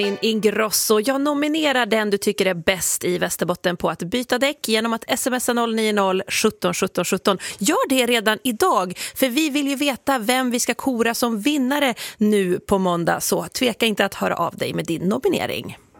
Ingrosso, jag nominerar den du tycker är bäst i Västerbotten på att byta däck genom att smsa 090 17 17 17. Gör det redan idag, för vi vill ju veta vem vi ska kora som vinnare nu på måndag, så tveka inte att höra av dig med din nominering.